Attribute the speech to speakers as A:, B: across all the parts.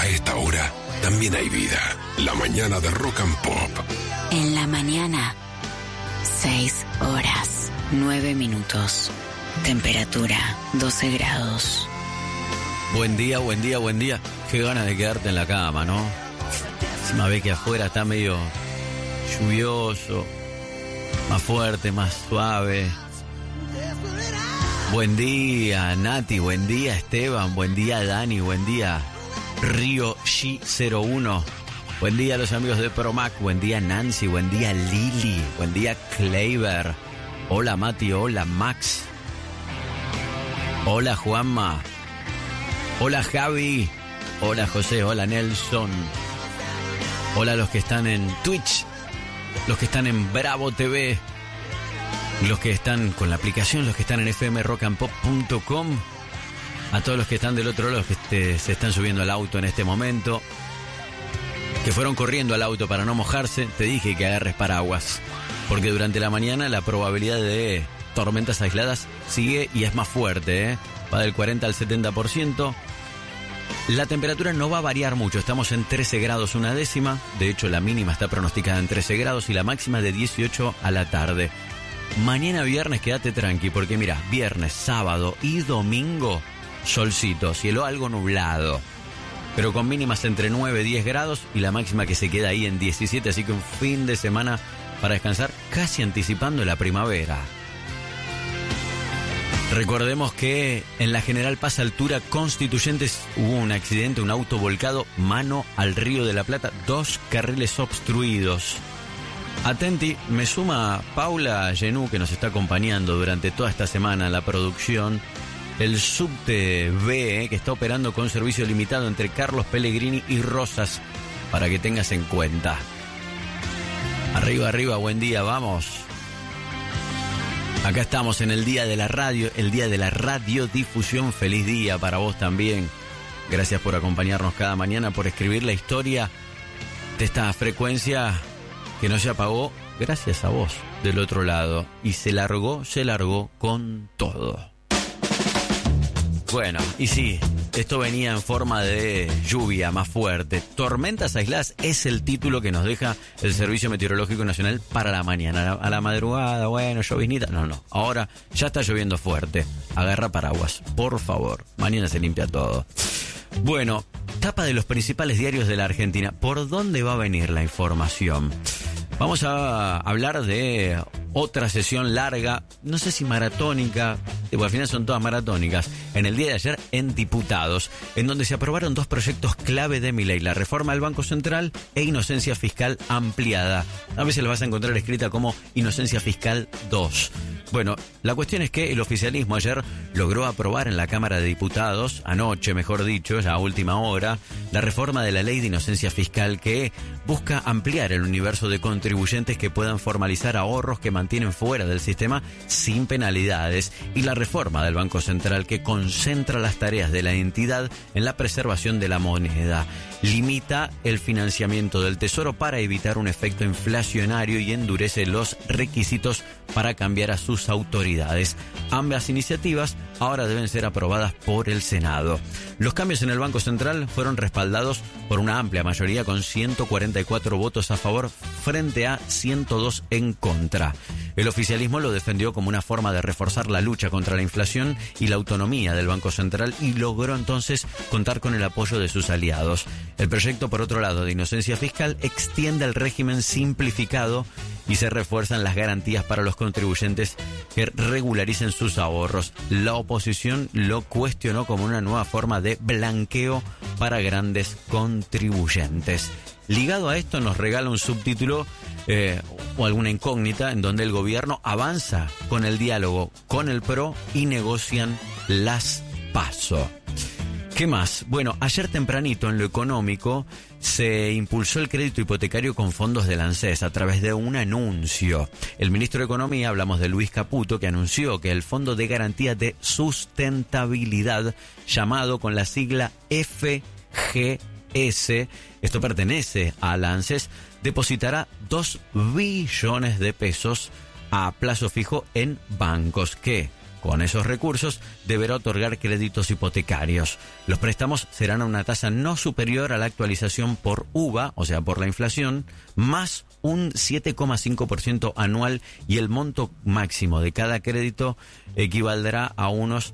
A: A esta hora también hay vida. La mañana de Rock and Pop.
B: En la mañana, 6 horas, 9 minutos. Temperatura, 12 grados.
C: Buen día, buen día, buen día. Qué ganas de quedarte en la cama, ¿no? Encima ve que afuera está medio lluvioso, más fuerte, más suave. Buen día, Nati, buen día, Esteban, buen día, Dani, buen día, Río G01, buen día a los amigos de Promac, buen día, Nancy, buen día, Lili, buen día, Kleiber, hola, Mati, hola, Max, hola, Juanma, hola, Javi, hola, José, hola, Nelson, hola a los que están en Twitch, los que están en Bravo TV, los que están con la aplicación, los que están en fmrockandpop.com, a todos los que están del otro lado, los que se están subiendo al auto en este momento, que fueron corriendo al auto para no mojarse. Te dije que agarres paraguas, porque durante la mañana la probabilidad de tormentas aisladas sigue y es más fuerte, ¿eh? Va del 40 al 70%. La temperatura no va a variar mucho, estamos en 13 grados una décima, de hecho la mínima está pronosticada en 13 grados y la máxima de 18 a la tarde. Mañana viernes quédate tranqui, porque mira, viernes, sábado y domingo, solcito, cielo algo nublado, pero con mínimas entre 9 y 10 grados y la máxima que se queda ahí en 17, así que un fin de semana para descansar, casi anticipando la primavera. Recordemos que en la General Paz Altura Constituyentes hubo un accidente, un auto volcado mano al Río de la Plata, 2 carriles obstruidos. Atenti, me suma Paula Genú, que nos está acompañando durante toda esta semana en la producción, el subte B, que está operando con servicio limitado entre Carlos Pellegrini y Rosas, para que tengas en cuenta. Arriba, arriba, buen día, vamos. Acá estamos en el día de la radio, el día de la radiodifusión. Feliz día para vos también. Gracias por acompañarnos cada mañana, por escribir la historia de esta frecuencia que no se apagó, gracias a vos del otro lado. Y se largó con todo. Bueno, y sí, esto venía en forma de lluvia más fuerte. Tormentas aisladas es el título que nos deja el Servicio Meteorológico Nacional para la mañana. A la madrugada, bueno, lloviznita. No. Ahora ya está lloviendo fuerte. Agarra paraguas, por favor. Mañana se limpia todo. Bueno, tapa de los principales diarios de la Argentina. ¿Por dónde va a venir la información? Vamos a hablar de otra sesión larga, no sé si maratónica, al final son todas maratónicas, en el día de ayer en Diputados, en donde se aprobaron 2 proyectos clave de Milei, la reforma del Banco Central e inocencia fiscal ampliada. A veces la vas a encontrar escrita como inocencia fiscal 2. Bueno, la cuestión es que el oficialismo ayer logró aprobar en la Cámara de Diputados, anoche mejor dicho, ya a última hora, la reforma de la ley de inocencia fiscal que busca ampliar el universo de contribuyentes que puedan formalizar ahorros que mantienen fuera del sistema sin penalidades, y la reforma del Banco Central que concentra las tareas de la entidad en la preservación de la moneda. Limita el financiamiento del Tesoro para evitar un efecto inflacionario y endurece los requisitos para cambiar a sus autoridades. Ambas iniciativas ahora deben ser aprobadas por el Senado. Los cambios en el Banco Central fueron respaldados por una amplia mayoría con 144 votos a favor frente a 102 en contra. El oficialismo lo defendió como una forma de reforzar la lucha contra la inflación y la autonomía del Banco Central y logró entonces contar con el apoyo de sus aliados. El proyecto, por otro lado, de inocencia fiscal extiende el régimen simplificado y se refuerzan las garantías para los contribuyentes que regularicen sus ahorros. La oposición lo cuestionó como una nueva forma de blanqueo para grandes contribuyentes. Ligado a esto nos regala un subtítulo o alguna incógnita en donde el gobierno avanza con el diálogo con el PRO y negocian las PASO. ¿Qué más? Bueno, ayer tempranito en lo económico se impulsó el crédito hipotecario con fondos del ANSES a través de un anuncio. El ministro de Economía, hablamos de Luis Caputo, que anunció que el Fondo de Garantía de Sustentabilidad, llamado con la sigla FGS, esto pertenece al ANSES, depositará 2 billones de pesos a plazo fijo en bancos que, con esos recursos, deberá otorgar créditos hipotecarios. Los préstamos serán a una tasa no superior a la actualización por UVA, o sea, por la inflación, más un 7,5% anual, y el monto máximo de cada crédito equivaldrá a unos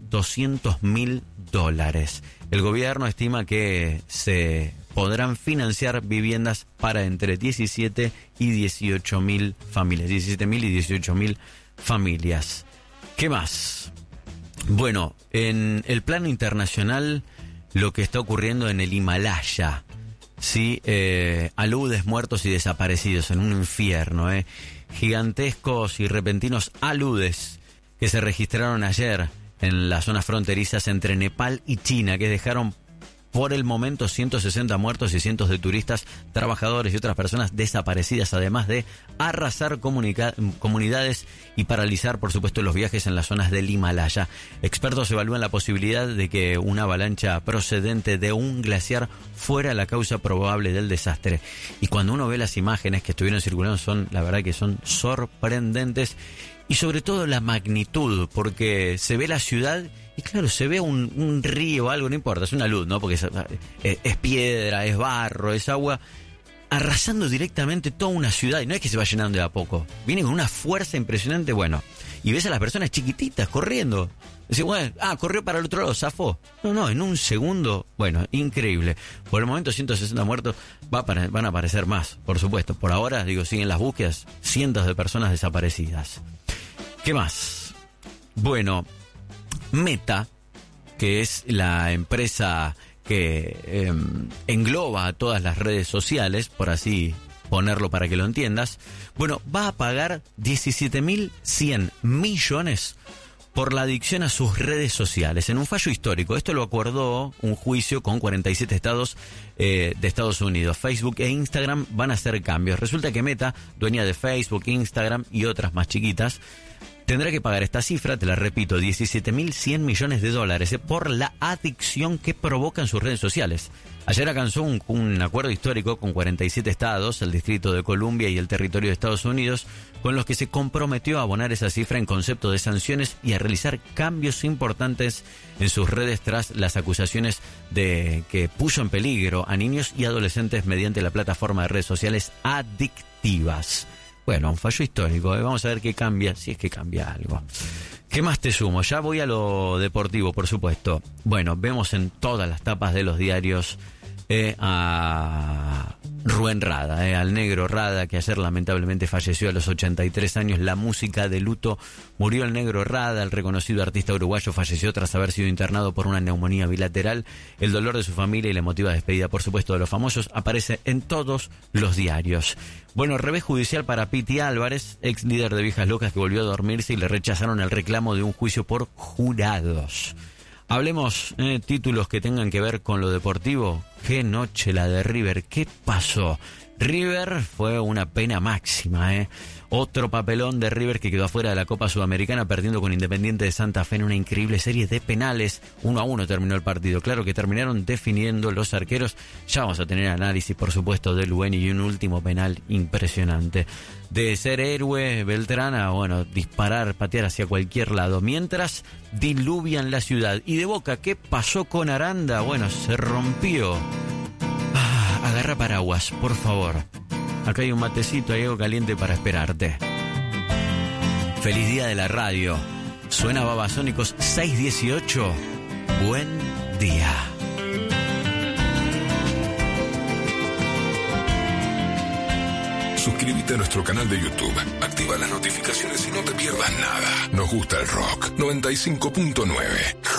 C: $200.000. El gobierno estima que se podrán financiar viviendas para entre 17 y 18.000 familias. 17.000 y 18.000 familias. ¿Qué más? Bueno, en el plano internacional, lo que está ocurriendo en el Himalaya, ¿sí? Aludes, muertos y desaparecidos en un infierno, gigantescos y repentinos aludes que se registraron ayer en las zonas fronterizas entre Nepal y China, que dejaron por el momento 160 muertos y cientos de turistas, trabajadores y otras personas desaparecidas, además de arrasar comunidades y paralizar, por supuesto, los viajes en las zonas del Himalaya. Expertos evalúan la posibilidad de que una avalancha procedente de un glaciar fuera la causa probable del desastre. Y cuando uno ve las imágenes que estuvieron circulando, la verdad que son sorprendentes, y sobre todo la magnitud, porque se ve la ciudad. Y claro, se ve un río o algo, no importa, es una luz, ¿no? Porque es piedra, es barro, es agua, arrasando directamente toda una ciudad. Y no es que se va llenando de a poco, viene con una fuerza impresionante, bueno. Y ves a las personas chiquititas corriendo. Decís, bueno, corrió para el otro lado, zafó. No, en un segundo, bueno, increíble. Por el momento 160 muertos, van a aparecer más, por supuesto. Por ahora, siguen las búsquedas, cientos de personas desaparecidas. ¿Qué más? Bueno, Meta, que es la empresa que engloba a todas las redes sociales, por así ponerlo para que lo entiendas, bueno, va a pagar 17.100 millones por la adicción a sus redes sociales, en un fallo histórico. Esto lo acordó un juicio con 47 estados de Estados Unidos. Facebook e Instagram van a hacer cambios. Resulta que Meta, dueña de Facebook, Instagram y otras más chiquitas, tendrá que pagar esta cifra, te la repito, 17.100 millones de dólares por la adicción que provocan sus redes sociales. Ayer alcanzó un acuerdo histórico con 47 estados, el Distrito de Columbia y el territorio de Estados Unidos, con los que se comprometió a abonar esa cifra en concepto de sanciones y a realizar cambios importantes en sus redes tras las acusaciones de que puso en peligro a niños y adolescentes mediante la plataforma de redes sociales adictivas. Bueno, un fallo histórico, Vamos a ver qué cambia, si es que cambia algo. ¿Qué más te sumo? Ya voy a lo deportivo, por supuesto. Bueno, vemos en todas las tapas de los diarios a Rubén Rada, al negro Rada, que ayer lamentablemente falleció a los 83 años. La música de luto, murió el negro Rada, el reconocido artista uruguayo falleció tras haber sido internado por una neumonía bilateral. El dolor de su familia y la emotiva despedida, por supuesto, de los famosos aparece en todos los diarios. Bueno, revés judicial para Piti Álvarez, ex líder de Viejas Locas, que volvió a dormirse y le rechazaron el reclamo de un juicio por jurados. Hablemos títulos que tengan que ver con lo deportivo. Qué noche la de River, ¿qué pasó? River fue una pena máxima, Otro papelón de River que quedó afuera de la Copa Sudamericana, perdiendo con Independiente de Santa Fe en una increíble serie de penales. 1-1 terminó el partido. Claro que terminaron definiendo los arqueros. Ya vamos a tener análisis, por supuesto, de Lueni, y un último penal impresionante. De ser héroe Beltrán a, disparar, patear hacia cualquier lado. Mientras diluvian la ciudad. Y de Boca, ¿qué pasó con Aranda? Se rompió. Agarra paraguas, por favor. Acá hay un matecito, hay algo caliente para esperarte. Feliz día de la radio. Suena Babasónicos 618. Buen día.
A: Suscríbete a nuestro canal de YouTube. Activa las notificaciones y no te pierdas nada. Nos gusta el rock. 95.9.